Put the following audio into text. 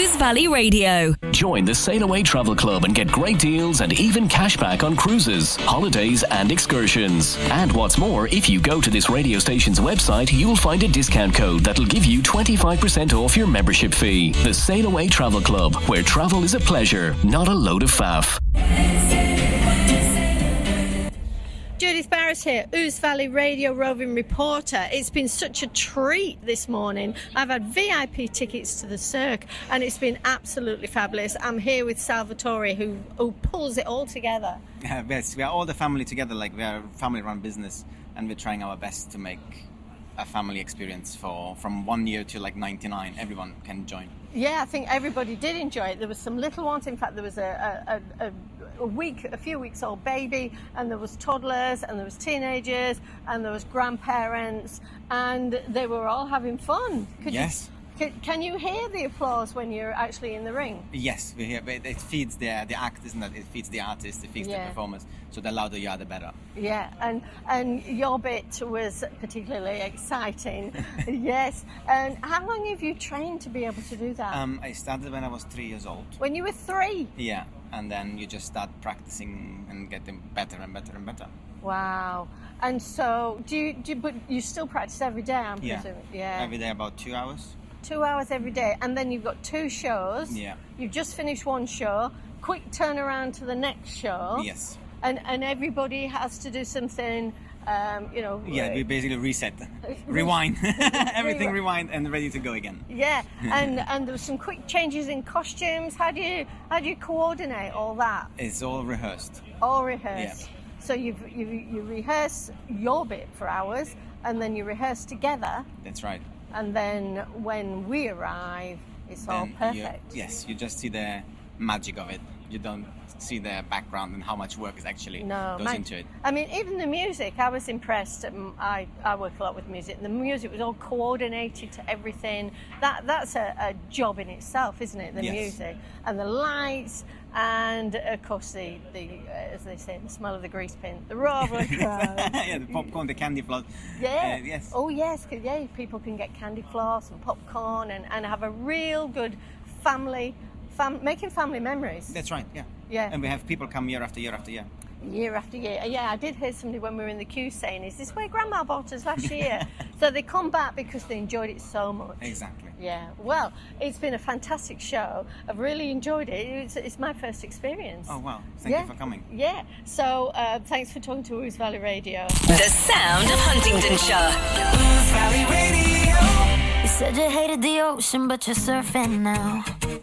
Ouse Valley Radio. Join the Sail Away Travel Club and get great deals and even cashback on cruises, holidays and excursions. And what's more, if you go to this radio station's website, you'll find a discount code that'll give you 25% off your membership fee. The Sail Away Travel Club, where travel is a pleasure, not a load of faff. Judith Barrett here, Ouse Valley Radio roving reporter. It's been such a treat this morning. I've had VIP tickets to the Cirque and it's been absolutely fabulous. I'm here with Salvatore who pulls it all together. Yes, we are all the family together, like we are a family-run business and we're trying our best to make a family experience from 1 year to like 99. Everyone can join. Yeah, I think everybody did enjoy it. There was some little ones. In fact, there was a few weeks old baby, and there was toddlers, and there was teenagers, and there was grandparents, and they were all having fun. Can you hear the applause when you're actually in the ring? Yes, we hear. But it feeds the act, isn't it? It feeds the artist, it feeds the performers. So the louder you are, the better. Yeah, and your bit was particularly exciting. Yes. And how long have you trained to be able to do that? I started when I was 3 years old. When you were 3? Yeah, and then you just start practicing and getting better and better and better. Wow. And so, but you still practice every day, I'm presuming? Yeah. Every day, about 2 hours. 2 hours every day, and then you've got 2 shows. Yeah. You've just finished one show. Quick turnaround to the next show. Yes. And everybody has to do something, Yeah, we basically reset, rewind, everything rewind and ready to go again. Yeah, and there was some quick changes in costumes. How do you coordinate all that? It's all rehearsed. All rehearsed. Yeah. So you rehearse your bit for hours, and then you rehearse together. That's right. And then when we arrive, it's all perfect. You just see the magic of it. You don't see the background and how much work is actually goes into it. I mean, even the music, I was impressed. I work a lot with music. The music was all coordinated to everything. That's a job in itself, isn't it? The music and the lights. And of course, the as they say, the smell of the grease paint, the raw yeah, the popcorn, the candy floss. Yeah. Yes. Oh yes, yeah. People can get candy floss and popcorn and have a real good making family memories. That's right. Yeah. Yeah. And we have people come year after year after year. Year after year. Yeah, I did hear somebody when we were in the queue saying, "Is this where Grandma bought us last year?" So they come back because they enjoyed it so much. Exactly. Yeah. Well, it's been a fantastic show. I've really enjoyed it. It's my first experience. Oh wow! Thank you for coming. Yeah. So thanks for talking to Ouse Valley Radio. The sound of Huntingdonshire. Ouse Valley Radio. You said you hated the ocean, but you're surfing now.